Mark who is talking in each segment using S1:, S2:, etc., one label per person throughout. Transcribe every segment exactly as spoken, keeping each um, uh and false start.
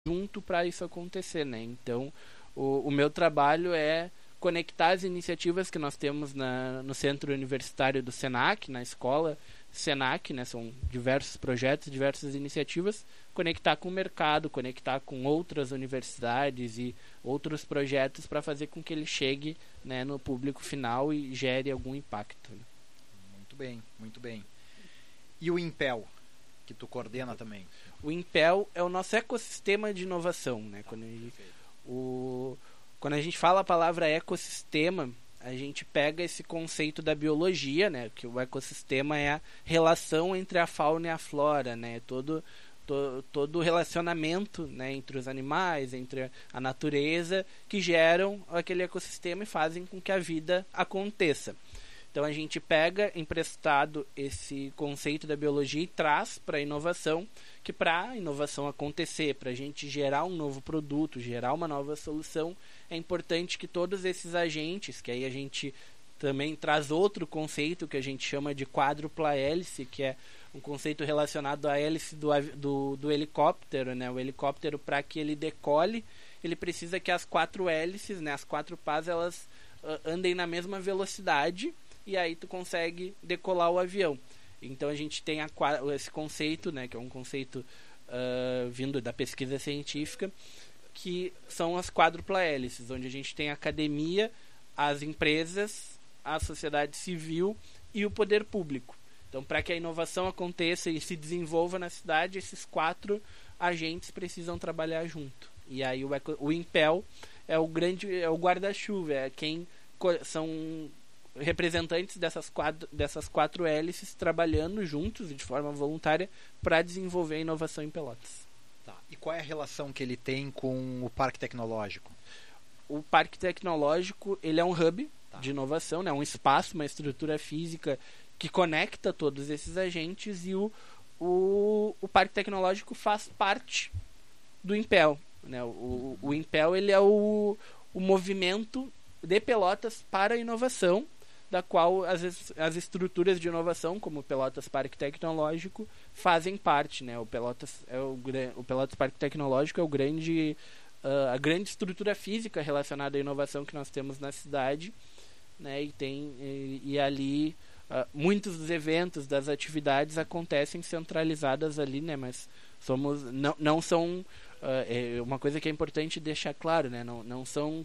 S1: junto para isso acontecer, né? Então, o, o meu trabalho é conectar as iniciativas que nós temos na, no Centro Universitário do Senac, na escola Senac, né? São diversos projetos, diversas iniciativas, conectar com o mercado, conectar com outras universidades e outros projetos para fazer com que ele chegue, né, no público final e gere algum impacto, né?
S2: Muito bem, muito bem. E o Impel, que tu coordena também?
S1: O Impel é o nosso ecossistema de inovação, né? Quando a gente, o, quando a gente fala a palavra ecossistema, a gente pega esse conceito da biologia, né? Que o ecossistema é a relação entre a fauna e a flora, né? Todo, to, todo o relacionamento, né, entre os animais, entre a natureza, que geram aquele ecossistema e fazem com que a vida aconteça. Então a gente pega emprestado esse conceito da biologia e traz para a inovação, que para a inovação acontecer, para a gente gerar um novo produto, gerar uma nova solução, é importante que todos esses agentes, que aí a gente também traz outro conceito que a gente chama de quádrupla hélice, que é um conceito relacionado à hélice do, do, do helicóptero, né? O helicóptero, para que ele decole, ele precisa que as quatro hélices, né, as quatro pás, elas uh, andem na mesma velocidade, e aí tu consegue decolar o avião. Então a gente tem a, esse conceito, né, que é um conceito uh, vindo da pesquisa científica, que são as quádrupla hélices, onde a gente tem a academia, as empresas, a sociedade civil e o poder público. Então, para que a inovação aconteça e se desenvolva na cidade, esses quatro agentes precisam trabalhar junto. E aí o, o Impel é o grande, é o guarda-chuva, é quem são representantes dessas quatro, dessas quatro hélices trabalhando juntos e de forma voluntária para desenvolver a inovação em Pelotas.
S2: Tá. E qual é a relação que ele tem com o Parque Tecnológico?
S1: O Parque Tecnológico, ele é um hub, tá, de inovação, né? Um espaço, uma estrutura física que conecta todos esses agentes, e o, o, o Parque Tecnológico faz parte do Impel, né? O, o Impel, ele é o, o movimento de Pelotas para a inovação, da qual as, as estruturas de inovação, como o Pelotas Parque Tecnológico, fazem parte, né? O Pelotas, é o, o Pelotas Parque Tecnológico é o grande, uh, a grande estrutura física relacionada à inovação que nós temos na cidade, né? E, tem, e, e ali uh, muitos dos eventos, das atividades acontecem centralizadas ali, né? Mas somos, não, não são... Uh, é uma coisa que é importante deixar claro, né? Não, não são...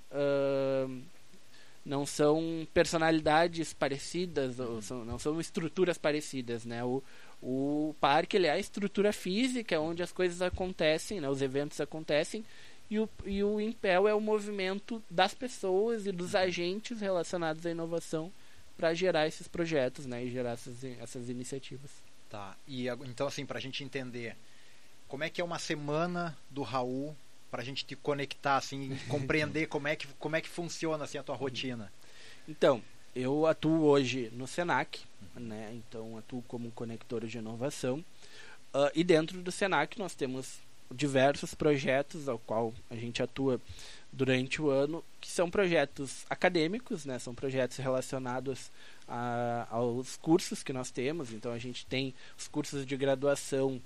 S1: Uh, não são personalidades parecidas, ou são, não são estruturas parecidas, né? O, o parque, ele é a estrutura física onde as coisas acontecem, né? Os eventos acontecem, e o, e o Impel é o movimento das pessoas e dos agentes relacionados à inovação para gerar esses projetos, né? E gerar essas, essas iniciativas.
S2: Tá, e então assim, para a gente entender, como é que é uma semana do Raul, para a gente te conectar, assim, compreender como é que, como é que funciona assim, a tua rotina?
S1: Então, eu atuo hoje no Senac, né? Então atuo como conector de inovação, uh, e dentro do Senac nós temos diversos projetos ao qual a gente atua durante o ano, que são projetos acadêmicos, né? São projetos relacionados a, aos cursos que nós temos. Então a gente tem os cursos de graduação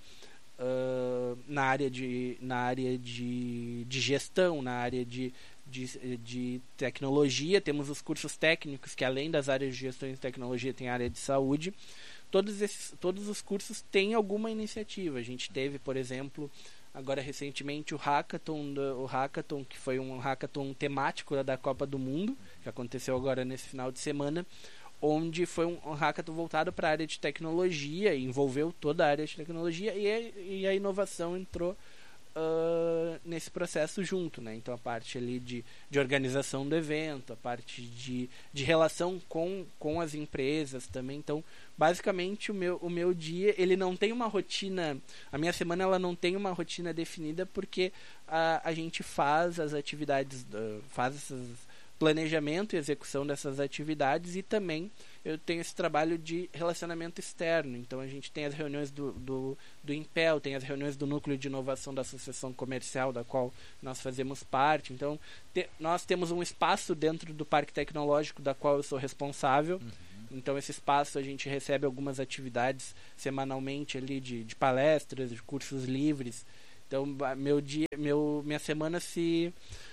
S1: Uh, na área, de, na área de, de gestão, na área de, de, de tecnologia. Temos os cursos técnicos, que além das áreas de gestão e tecnologia tem a área de saúde. Todos, esses, todos os cursos têm alguma iniciativa. A gente teve, por exemplo, agora recentemente o Hackathon, o Hackathon, que foi um Hackathon temático da Copa do Mundo, que aconteceu agora nesse final de semana, onde foi um, um hackathon voltado para a área de tecnologia, e envolveu toda a área de tecnologia, e a, e a inovação entrou uh, nesse processo junto, né? Então a parte ali de, de organização do evento, a parte de, de relação com, com as empresas também. Então basicamente o meu, o meu dia, ele não tem uma rotina, a minha semana ela não tem uma rotina definida, porque a, a gente faz as atividades, uh, faz essas planejamento e execução dessas atividades, e também eu tenho esse trabalho de relacionamento externo. Então a gente tem as reuniões do, do, do Impel, tem as reuniões do Núcleo de Inovação da Associação Comercial, da qual nós fazemos parte. Então te, nós temos um espaço dentro do Parque Tecnológico da qual eu sou responsável. Uhum. Então esse espaço a gente recebe algumas atividades semanalmente ali de, de palestras, de cursos livres, Então, meu dia, meu, minha semana se,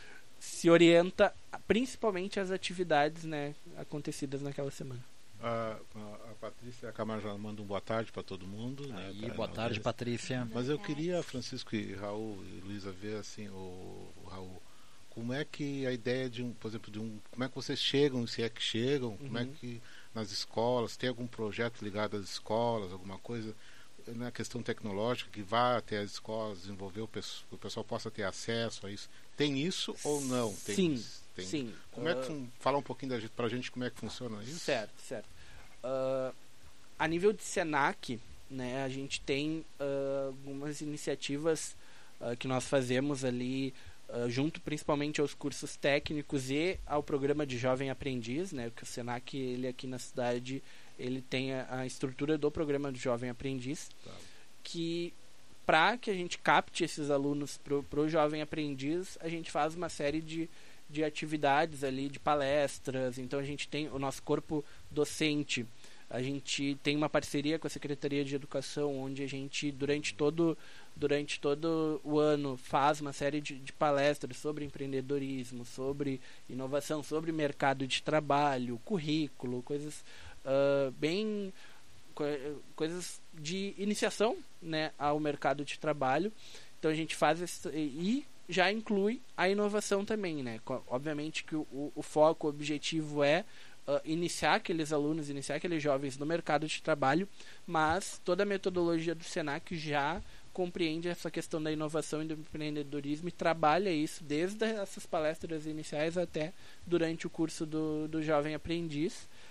S1: se orienta principalmente às atividades, né, acontecidas naquela semana.
S3: A, a, a Patrícia Camargo manda um boa tarde para todo mundo.
S2: Aí,
S3: né,
S2: boa tarde, Patrícia.
S3: Mas eu queria, Francisco e Raul e Luísa, ver assim, o, o Raul, como é que a ideia de um, por exemplo, de um, como é que vocês chegam, se é que chegam, uhum. como é que nas escolas, tem algum projeto ligado às escolas, alguma coisa na questão tecnológica que vá até as escolas, desenvolver o pessoal, o pessoal possa ter acesso a isso? Tem isso ou não? Tem,
S1: sim,
S3: tem.
S1: sim.
S3: Como uh, é que fala um pouquinho da, pra gente como é que funciona isso?
S1: Certo, certo. Uh, a nível de Senac, né, a gente tem uh, algumas iniciativas uh, que nós fazemos ali uh, junto principalmente aos cursos técnicos e ao programa de Jovem Aprendiz, né, porque o Senac, ele aqui na cidade, ele tem a, a estrutura do programa de Jovem Aprendiz, tá. que para que a gente capte esses alunos para o Jovem Aprendiz, a gente faz uma série de, de atividades ali, de palestras. Então a gente tem o nosso corpo docente, a gente tem uma parceria com a Secretaria de Educação, onde a gente durante todo, durante todo o ano faz uma série de, de palestras sobre empreendedorismo, sobre inovação, sobre mercado de trabalho, currículo, coisas uh, bem co coisas de iniciação, né, ao mercado de trabalho. Então a gente faz esse, e já inclui a inovação também, né? Obviamente que o, o foco, o objetivo é Uh, iniciar aqueles alunos, iniciar aqueles jovens no mercado de trabalho, mas toda a metodologia do Senac já compreende essa questão da inovação e do empreendedorismo e trabalha isso desde essas palestras iniciais até durante o curso do, do Jovem Aprendiz.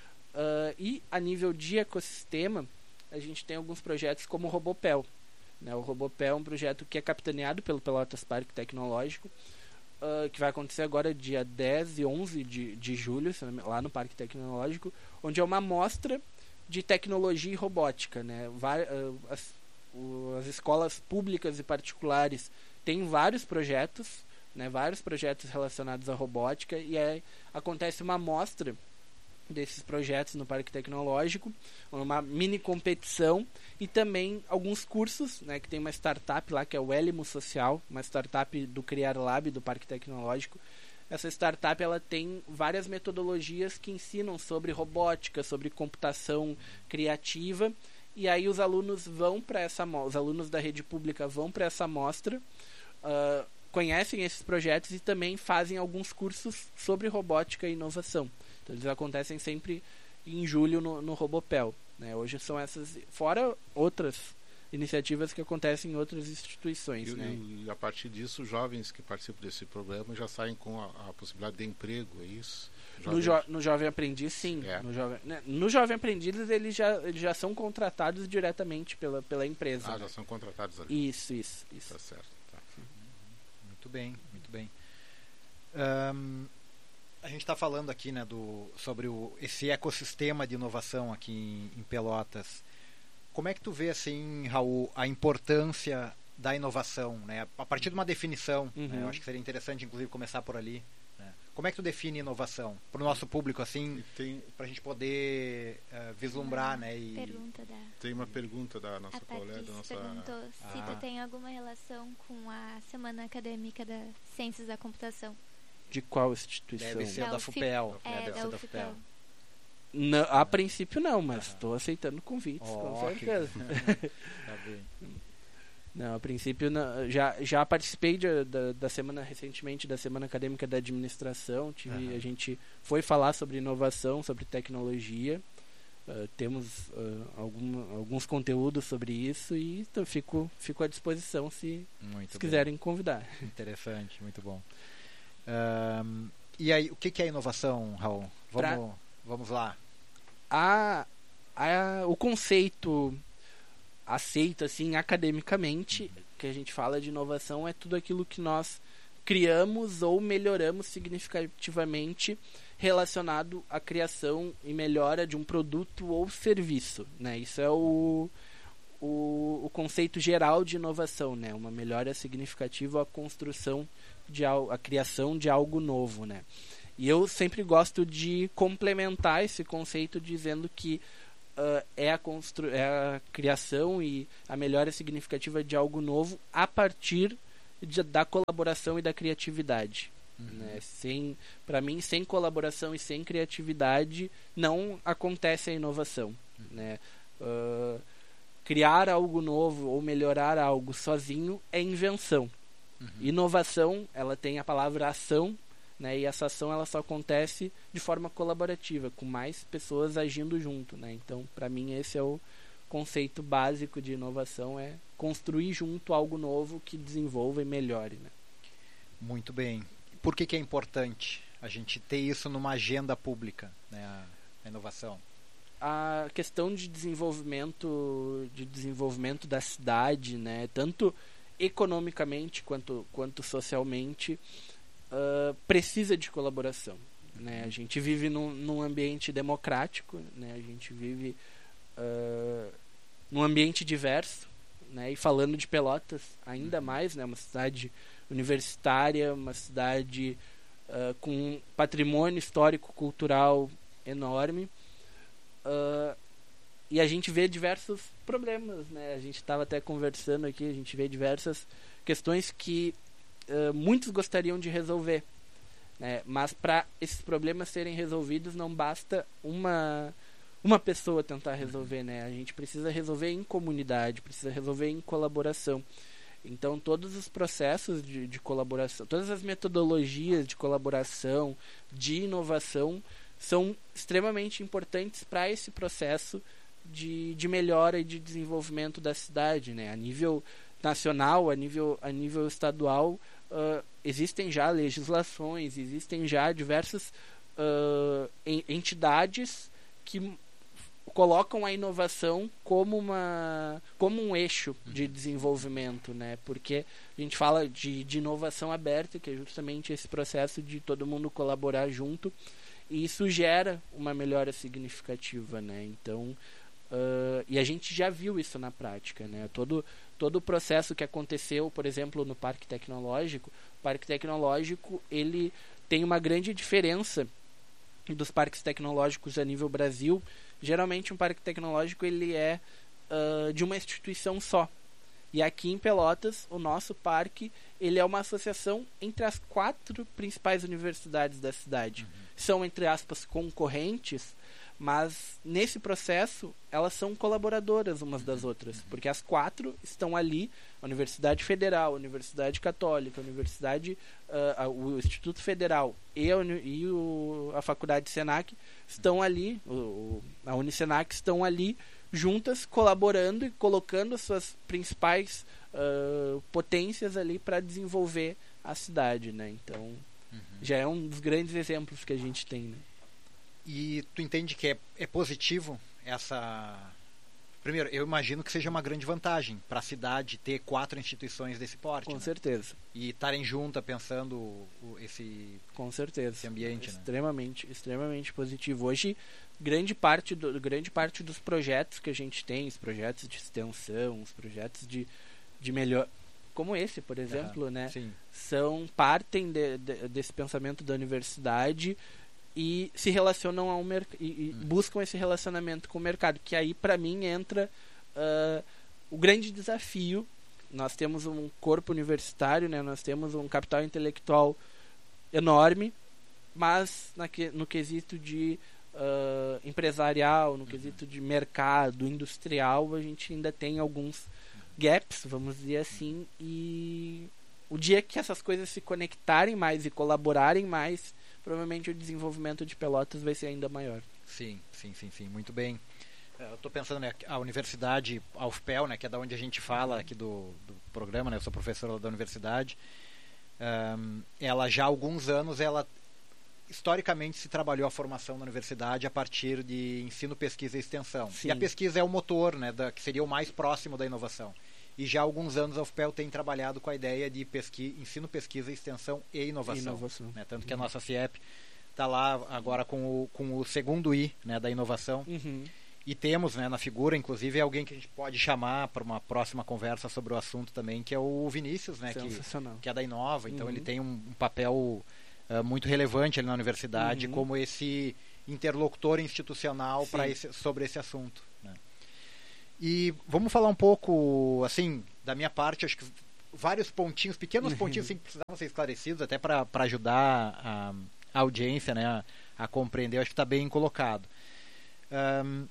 S1: Uh, e a nível de ecossistema, a gente tem alguns projetos como o Robopel. Né? O Robopel é um projeto que é capitaneado pelo Pelotas Parque Tecnológico, Uh, que vai acontecer agora dia dez e onze de, de julho, lá no Parque Tecnológico, onde é uma mostra de tecnologia e robótica. Né? Vai, uh, as, o, as escolas públicas e particulares têm vários projetos, né? vários projetos relacionados à robótica, e é, acontece uma mostra desses projetos no Parque Tecnológico, uma mini competição e também alguns cursos, né, que tem uma startup lá que é o Elimo Social, uma startup do Criar Lab do Parque Tecnológico. Essa startup ela tem várias metodologias que ensinam sobre robótica, sobre computação criativa, e aí os alunos vão para essa os alunos da rede pública vão para essa mostra, uh, conhecem esses projetos e também fazem alguns cursos sobre robótica e inovação. Então, eles acontecem sempre em julho no, no Robopel. Né? Hoje são essas, fora outras iniciativas que acontecem em outras instituições.
S3: E,
S1: né?
S3: e a partir disso, os jovens que participam desse programa já saem com a, a possibilidade de emprego, é isso?
S1: No, jo, no Jovem Aprendiz, sim. É. No, jovem, né? no Jovem Aprendiz, eles já, eles já são contratados diretamente pela, pela empresa.
S3: Ah,
S1: né?
S3: já são contratados ali.
S1: Isso, isso. isso.
S3: Tá certo. Tá.
S2: Muito bem, muito bem. Um, a gente está falando aqui, né, do, sobre o, esse ecossistema de inovação aqui em, em Pelotas. Como é que tu vê, assim, Raul, a importância da inovação, né? A partir de uma definição, uhum. né? Eu acho que seria interessante, inclusive, começar por ali. Né? Como é que tu define inovação para o nosso público, assim, para a gente poder uh, vislumbrar, né? E...
S4: Pergunta da...
S3: Tem uma pergunta da nossa colega, da nossa...
S4: perguntou se ah. tu tem alguma relação com a Semana Acadêmica das Ciências da Computação.
S1: De qual instituição?
S2: Deve ser da, da FUPEL.
S4: É,
S2: é, deve
S4: da
S2: ser
S4: U
S2: da
S4: F P E L.
S2: FUPEL.
S1: Não, a princípio não, mas estou ah. aceitando convites, oh, com certeza.
S2: Que... tá bem.
S1: Não, a princípio não, já, já participei de, da, da semana recentemente da Semana Acadêmica da Administração. Tive, uhum. A gente foi falar sobre inovação, sobre tecnologia. Uh, temos uh, algum, alguns conteúdos sobre isso e então, fico, fico à disposição se, se quiserem convidar.
S2: Interessante, muito bom. Um, e aí, o que, que é inovação, Raul? Vamos, pra... vamos lá.
S1: A, a, o conceito aceito assim academicamente, que a gente fala de inovação, é tudo aquilo que nós criamos ou melhoramos significativamente relacionado à criação e melhora de um produto ou serviço, né? Isso é o, o, o conceito geral de inovação, né? Uma melhora significativa à construção de a criação de algo novo, né? E eu sempre gosto de complementar esse conceito dizendo que uh, é, a constru é a criação e a melhora significativa de algo novo a partir de, da colaboração e da criatividade. Uhum. Né? Sem, para mim, sem colaboração e sem criatividade não acontece a inovação. Uhum. Né? Uh, criar algo novo ou melhorar algo sozinho é invenção. Uhum. Inovação, ela tem a palavra ação, né? E essa ação ela só acontece de forma colaborativa, com mais pessoas agindo junto. Né? Então, para mim, esse é o conceito básico de inovação, é construir junto algo novo que desenvolva e melhore. Né?
S2: Muito bem. Por que, que é importante a gente ter isso numa agenda pública, né? a, a inovação?
S1: A questão de desenvolvimento de desenvolvimento da cidade, né, tanto economicamente quanto, quanto socialmente, uh, precisa de colaboração. Né? A gente vive num, num ambiente democrático, né? A gente vive uh, num ambiente diverso, né? E falando de Pelotas ainda mais, né? Uma cidade universitária, uma cidade uh, com um patrimônio histórico-cultural enorme. Uh, e a gente vê diversos problemas, né? A gente estava até conversando aqui, a gente vê diversas questões que uh, muitos gostariam de resolver, né? Mas para esses problemas serem resolvidos não basta uma, uma pessoa tentar resolver, né? A gente precisa resolver em comunidade, precisa resolver em colaboração. Então todos os processos de, de colaboração, todas as metodologias de colaboração, de inovação são extremamente importantes para esse processo de, de melhora e de desenvolvimento da cidade, né? A nível nacional, a nível, a nível estadual, uh, existem já legislações, existem já diversas uh, entidades que colocam a inovação como, uma, como um eixo de desenvolvimento, né? Porque a gente fala de, de inovação aberta, que é justamente esse processo de todo mundo colaborar junto. E isso gera uma melhora significativa, né? Então, uh, e a gente já viu isso na prática, né? Todo, todo o processo que aconteceu, por exemplo, no Parque Tecnológico, o Parque Tecnológico, ele tem uma grande diferença dos parques tecnológicos a nível Brasil. Geralmente um parque tecnológico ele é uh, de uma instituição só. E aqui em Pelotas, o nosso parque, ele é uma associação entre as quatro principais universidades da cidade. Uhum. São, entre aspas, concorrentes, mas nesse processo elas são colaboradoras umas das outras, porque as quatro estão ali, a Universidade Federal, a Universidade Católica, a Universidade, uh, o Instituto Federal e a, e o, a Faculdade Senac estão ali, o, a Unisenac estão ali, juntas, colaborando e colocando as suas principais uh, potências ali para desenvolver a cidade, né? Então, uhum. já é um dos grandes exemplos que a gente tem, né?
S2: E tu entende que é, é positivo essa... Primeiro, eu imagino que seja uma grande vantagem para a cidade ter quatro instituições desse porte.
S1: Com
S2: né?
S1: certeza.
S2: E estarem juntas pensando o, esse,
S1: Com certeza.
S2: esse ambiente.
S1: Extremamente,
S2: né?
S1: extremamente positivo. Hoje, grande parte, do, grande parte dos projetos que a gente tem, os projetos de extensão, os projetos de, de melhor... Como esse, por exemplo,
S2: uhum.
S1: né?
S2: Sim.
S1: São, partem de, de, desse pensamento da universidade e se relacionam ao mercado e, e hum. buscam esse relacionamento com o mercado, que aí para mim entra uh, o grande desafio. Nós temos um corpo universitário, né? Nós temos um capital intelectual enorme, mas na que, no quesito de uh, empresarial, no uhum. quesito de mercado industrial, a gente ainda tem alguns gaps, vamos dizer assim, e o dia que essas coisas se conectarem mais e colaborarem mais, provavelmente o desenvolvimento de Pelotas vai ser ainda maior.
S2: Sim, sim, sim, sim, muito bem. Eu estou pensando, né, a universidade, a U F P E L, né, que é da onde a gente fala aqui do, do programa, né, eu sou professor da universidade, um, ela já há alguns anos, ela historicamente se trabalhou a formação na universidade a partir de ensino, pesquisa e extensão. Sim. E a pesquisa é o motor, né, da, que seria o mais próximo da inovação. E já há alguns anos a U F P E L tem trabalhado com a ideia de pesqui, ensino, pesquisa, extensão e inovação. inovação. Né? Tanto que a nossa CIEP está lá agora com o, com o segundo I, né, da inovação.
S1: Uhum.
S2: E temos, né, na figura, inclusive, alguém que a gente pode chamar para uma próxima conversa sobre o assunto também, que é o Vinícius, né, que, que é da Inova. Então uhum. ele tem um, um papel uh, muito relevante ali na universidade, uhum. como esse, interlocutor institucional para
S1: Sim.
S2: esse, sobre esse assunto, né? E vamos falar um pouco, assim, da minha parte, acho que vários pontinhos, pequenos pontinhos assim, que precisavam ser esclarecidos, até para ajudar a, a audiência, né, a, a compreender. Eu acho que está bem colocado. Um,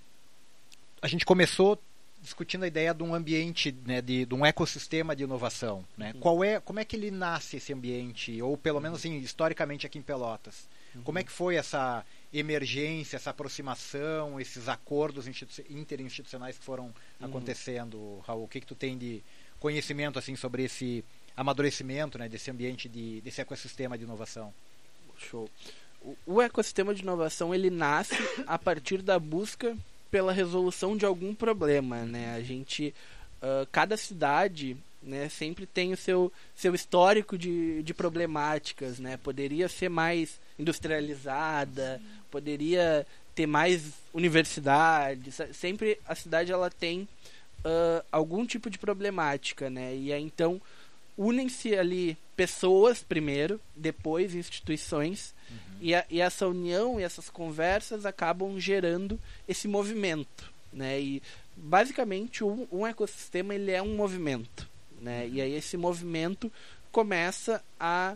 S2: a gente começou discutindo a ideia de um ambiente, né, de, de um ecossistema de inovação, né? Uhum. Qual é, como é que ele nasce esse ambiente, ou pelo menos assim, historicamente aqui em Pelotas? Uhum. Como é que foi essa emergência, essa aproximação, esses acordos interinstitucionais que foram uhum. acontecendo, Raul? O que que tu tem de conhecimento assim sobre esse amadurecimento, né, desse ambiente, de, desse ecossistema de inovação?
S1: Show. O, o ecossistema de inovação, ele nasce a partir da busca pela resolução de algum problema, né? A gente, uh, cada cidade, né, sempre tem o seu, seu histórico de, de problemáticas, né? Poderia ser mais industrializada, poderia ter mais universidades. Sempre a cidade ela tem uh, algum tipo de problemática, né? E aí, então, unem-se ali pessoas primeiro, depois instituições, uhum. e, a, e essa união e essas conversas acabam gerando esse movimento, né? E basicamente um, um ecossistema ele é um movimento, né? Uhum. E aí esse movimento começa a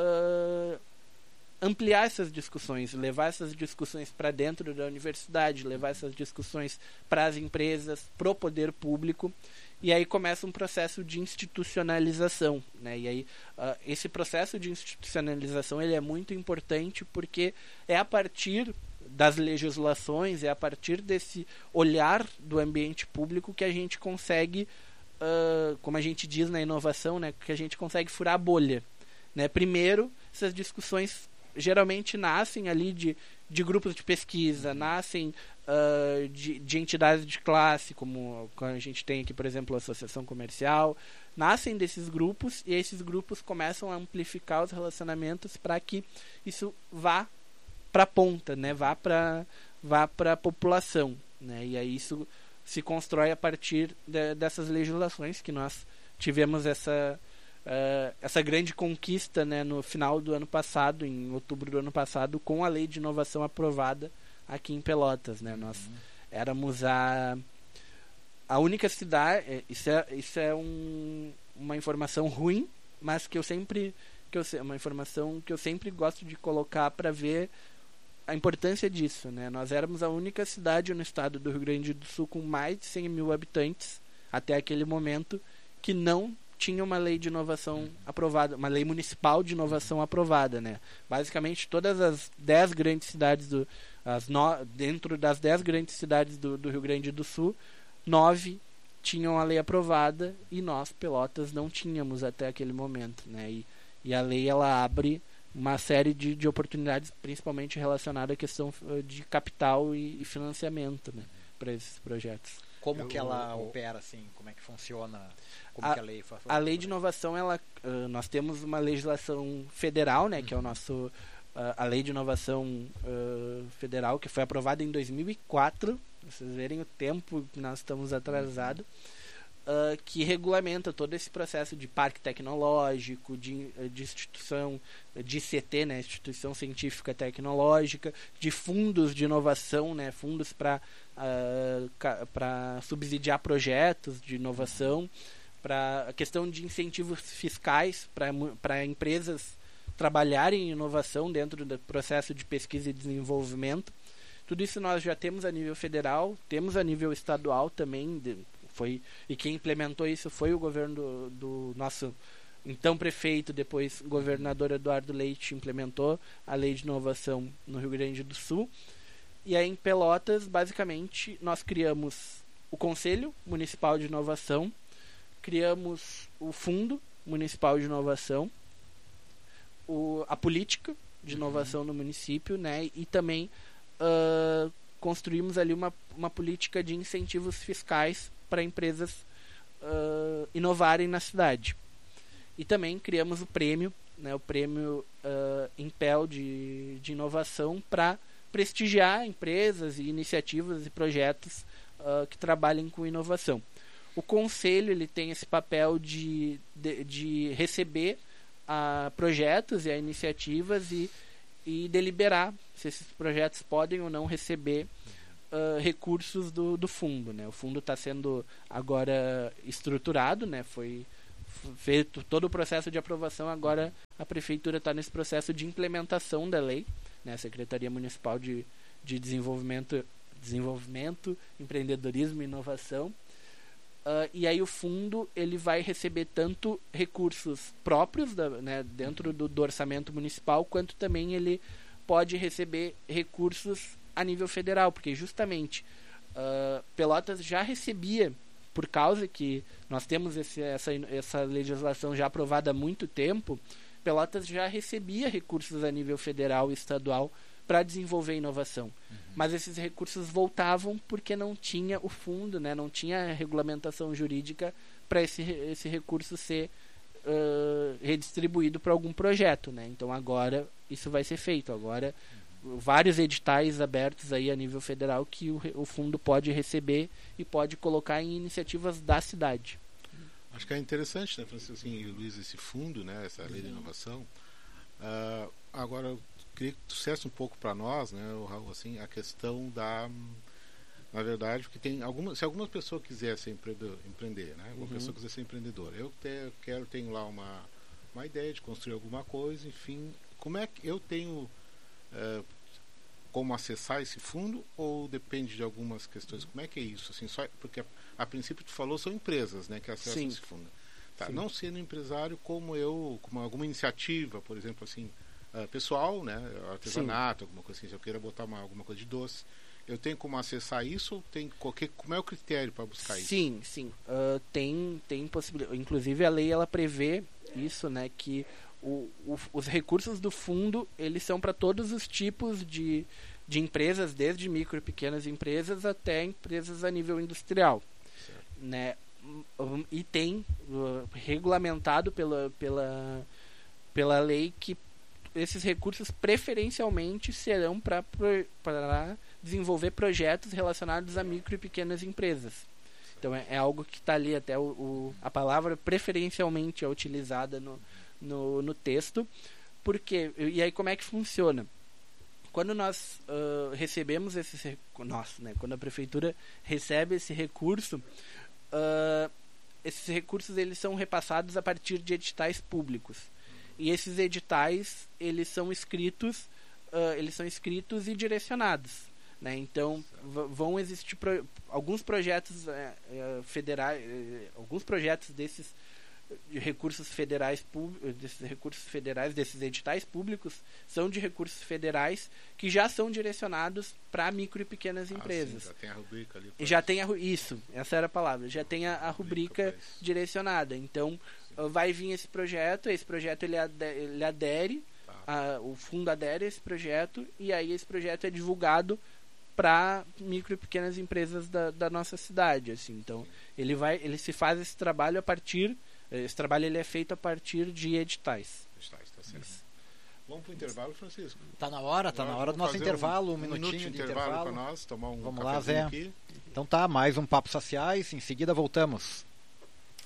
S1: uh, ampliar essas discussões, levar essas discussões para dentro da universidade, levar essas discussões para as empresas, para o poder público. E aí começa um processo de institucionalização, né? E aí uh, esse processo de institucionalização ele é muito importante porque é a partir das legislações, é a partir desse olhar do ambiente público que a gente consegue, uh, como a gente diz na inovação, né, que a gente consegue furar a bolha, né? Primeiro, essas discussões geralmente nascem ali de, de grupos de pesquisa, nascem uh, de, de entidades de classe, como a gente tem aqui, por exemplo, a Associação Comercial, nascem desses grupos e esses grupos começam a amplificar os relacionamentos para que isso vá para a ponta, né? Vá para vá para a população, né? E aí isso se constrói a partir de, dessas legislações que nós tivemos essa Uh, essa grande conquista, né, no final do ano passado, em outubro do ano passado, com a lei de inovação aprovada aqui em Pelotas, né? Nós uhum. éramos a, a única cidade, isso é, isso é um, uma informação ruim, mas que eu sempre, que eu, uma informação que eu sempre gosto de colocar para ver a importância disso, né? Nós éramos a única cidade no estado do Rio Grande do Sul com mais de cem mil habitantes, até aquele momento, que não tinha uma lei de inovação uhum. aprovada, uma lei municipal de inovação aprovada, né? Basicamente todas as dez grandes cidades do, as no, dentro das dez grandes cidades do, do Rio Grande do Sul, nove tinham a lei aprovada e nós, Pelotas, não tínhamos até aquele momento, né? E, e a lei ela abre uma série de, de oportunidades, principalmente relacionadas à questão de capital e, e financiamento, né, para esses projetos.
S2: Como
S1: Eu,
S2: que ela
S1: eu,
S2: opera, assim? Como é que funciona? Como
S1: a,
S2: que a lei faz?
S1: A lei de inovação, ela, uh, nós temos uma legislação federal, né, uhum. que é o nosso, uh, a lei de inovação uh, federal, que foi aprovada em dois mil e quatro, vocês verem o tempo que nós estamos atrasados, uhum. uh, que regulamenta todo esse processo de parque tecnológico, de, de instituição, de I C T, né, instituição científica tecnológica, de fundos de inovação, né, fundos para Uh, para subsidiar projetos de inovação, para a questão de incentivos fiscais para empresas trabalharem em inovação dentro do processo de pesquisa e desenvolvimento. Tudo isso nós já temos a nível federal, temos a nível estadual também, de, foi, e quem implementou isso foi o governo do, do nosso então prefeito, depois governador Eduardo Leite, implementou a lei de inovação no Rio Grande do Sul. E aí em Pelotas, basicamente, nós criamos o Conselho Municipal de Inovação, criamos o Fundo Municipal de Inovação, o, a política de inovação uhum. no município, né? E também uh, construímos ali uma, uma política de incentivos fiscais para empresas uh, inovarem na cidade. E também criamos o prêmio, né? O prêmio uh, Impel de, de inovação para prestigiar empresas e iniciativas e projetos uh, que trabalhem com inovação. O Conselho ele tem esse papel de, de, de receber uh, projetos e iniciativas e, e deliberar se esses projetos podem ou não receber uh, recursos do, do fundo, né? O fundo está sendo agora estruturado, né? Foi feito todo o processo de aprovação, agora a prefeitura está nesse processo de implementação da lei, né? A Secretaria Municipal de, de Desenvolvimento, Desenvolvimento, Empreendedorismo e Inovação. Uh, e aí o fundo ele vai receber tanto recursos próprios da, né, dentro do, do orçamento municipal, quanto também ele pode receber recursos a nível federal, porque justamente uh, Pelotas já recebia, por causa que nós temos esse, essa, essa legislação já aprovada há muito tempo, Pelotas já recebia recursos a nível federal e estadual para desenvolver inovação. Uhum. Mas esses recursos voltavam porque não tinha o fundo, né? Não tinha regulamentação jurídica para esse, esse recurso ser uh, redistribuído para algum projeto, né? Então agora isso vai ser feito. Agora uhum. vários editais abertos aí a nível federal que o, o fundo pode receber e pode colocar em iniciativas da cidade.
S3: Acho que é interessante, né, Francisco, assim, Luiz, esse fundo, né, essa lei de inovação. Uh, agora, eu queria que tu dissesse um pouco para nós, né, Raul, assim, a questão da, na verdade, porque tem algumas, se alguma pessoa quiser ser empreendedor, empreender, né, alguma uhum. pessoa quiser ser empreendedora, eu te, quero, tenho lá uma, uma ideia de construir alguma coisa, enfim, como é que eu tenho uh, como acessar esse fundo, ou depende de algumas questões? Como é que é isso? Assim, só, porque a, a princípio tu falou são empresas, né, que acessam Sim. esse fundo. Tá, não sendo empresário como eu, como alguma iniciativa, por exemplo, assim, uh, pessoal, né, artesanato, Sim. alguma coisa assim, se eu queira botar uma, alguma coisa de doce, eu tenho como acessar isso, ou tem qualquer, como é o critério para buscar isso?
S1: Sim, sim, uh, tem, tem possibilidade, inclusive a lei ela prevê isso, né, que o, o, os recursos do fundo, eles são para todos os tipos de, de empresas, desde micro e pequenas empresas até empresas a nível industrial, certo. Né? E tem uh, regulamentado pela, pela, pela lei que esses recursos preferencialmente serão para desenvolver projetos relacionados a micro e pequenas empresas. Então é, é algo que está ali, até o, o, a palavra preferencialmente é utilizada no, no, no texto. Porque, e aí como é que funciona? Quando nós uh, recebemos esse nós, né, quando a prefeitura recebe esse recurso, Uh, esses recursos eles são repassados a partir de editais públicos, e esses editais eles são escritos uh, eles são escritos e direcionados, né? Então v- vão existir pro- alguns projetos uh, uh, federais uh, alguns projetos desses de recursos federais desses recursos federais desses editais públicos são de recursos federais que já são direcionados para micro e pequenas empresas.
S3: Ah, sim, já tem a rubrica ali.
S1: Já tem a, isso, essa era a palavra. Já tem a, a rubrica direcionada. Então uh, vai vir esse projeto, esse projeto ele, ade, ele adere, tá. a, o fundo adere a esse projeto, e aí esse projeto é divulgado para micro e pequenas empresas da, da nossa cidade, assim. Então ele vai, ele se faz esse trabalho a partir Esse trabalho ele é feito a partir de editais.
S3: Editais, tá certo. Isso. Vamos para o intervalo, Francisco?
S2: Tá na hora, tá na hora do nosso intervalo, um, um minutinho
S3: minuto de,
S2: de
S3: intervalo,
S2: intervalo
S3: para nós, tomar um
S2: Vamos lá, Zé.
S3: aqui.
S2: Então tá, mais um Papo Saciais, em seguida voltamos.